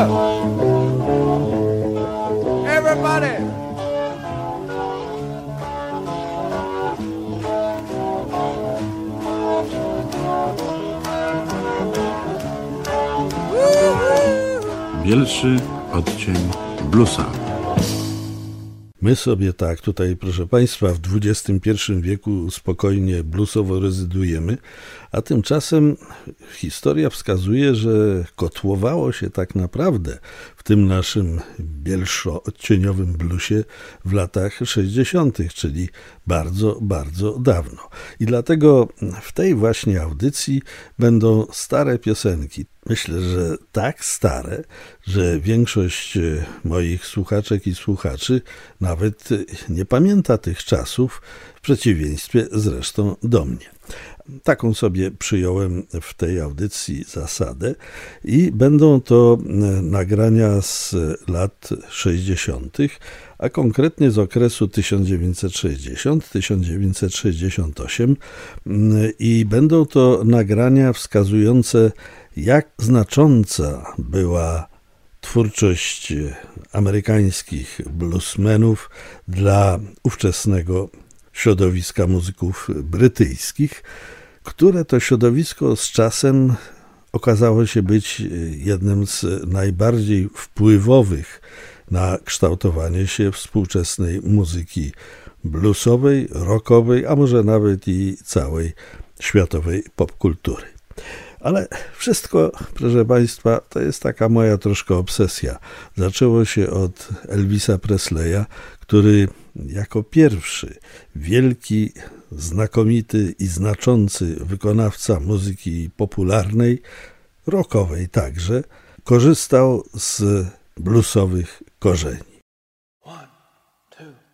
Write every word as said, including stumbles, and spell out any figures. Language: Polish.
up. Everybody. Bielszy odcień bluesa. My sobie tak tutaj, proszę Państwa, w dwudziestym pierwszym wieku spokojnie bluesowo rezydujemy, a tymczasem historia wskazuje, że kotłowało się tak naprawdę w tym naszym bielszo-odcieniowym bluesie w latach sześćdziesiątych, czyli bardzo, bardzo dawno. I dlatego w tej właśnie audycji będą stare piosenki. Myślę, że tak stare, że większość moich słuchaczek i słuchaczy nawet nie pamięta tych czasów, w przeciwieństwie zresztą do mnie. Taką sobie przyjąłem w tej audycji zasadę i będą to nagrania z lat sześćdziesiątych, a konkretnie z okresu tysiąc dziewięćset sześćdziesiąt do tysiąc dziewięćset sześćdziesiątego ósmego i będą to nagrania wskazujące, jak znacząca była twórczość amerykańskich bluesmenów dla ówczesnego środowiska muzyków brytyjskich, które to środowisko z czasem okazało się być jednym z najbardziej wpływowych na kształtowanie się współczesnej muzyki bluesowej, rockowej, a może nawet i całej światowej popkultury. Ale wszystko, proszę Państwa, to jest taka moja troszkę obsesja. Zaczęło się od Elvisa Presleya, który jako pierwszy wielki, znakomity i znaczący wykonawca muzyki popularnej, rockowej także, korzystał z bluesowych korzeni. One, two.